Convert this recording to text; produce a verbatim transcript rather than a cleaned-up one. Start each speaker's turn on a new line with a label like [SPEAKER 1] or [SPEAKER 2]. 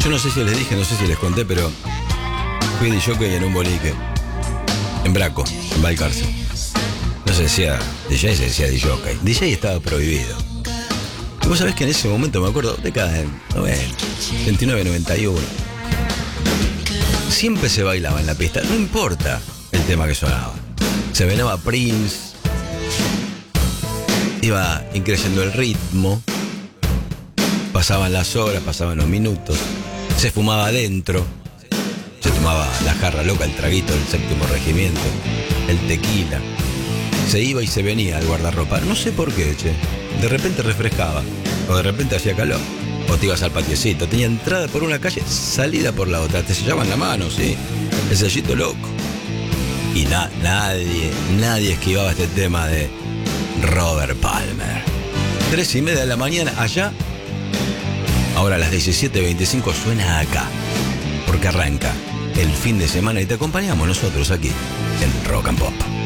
[SPEAKER 1] Yo no sé si les dije, no sé si les conté, pero fui de jockey en un boliche. En Braco, en Balcarce. No se decía D J, se decía de jockey. D J estaba prohibido. Y vos sabés que en ese momento, me acuerdo, década del noventa, ochenta y nueve, noventa y uno, siempre se bailaba en la pista, no importa el tema que sonaba. Se venaba Prince, iba increciendo el ritmo, pasaban las horas, pasaban los minutos, se fumaba adentro, se tomaba la jarra loca, el traguito del séptimo regimiento, el tequila, se iba y se venía al guardarropa, no sé por qué, che, de repente refrescaba, o de repente hacía calor, o te ibas al patiecito, tenía entrada por una calle, salida por la otra, te sellaban la mano, sí, el sellito loco. Y na- nadie, nadie esquivaba este tema de Robert Palmer. Tres y media de la mañana allá, ahora a las diecisiete veinticinco suena acá, porque arranca el fin de semana y te acompañamos nosotros aquí en Rock and Pop.